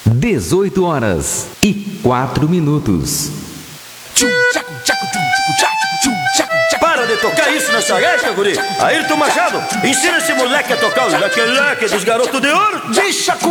18h04. Para de tocar isso nessa época, guri. Ayrton Machado, ensina esse moleque a tocar o leque-leque dos garotos de ouro. Deixa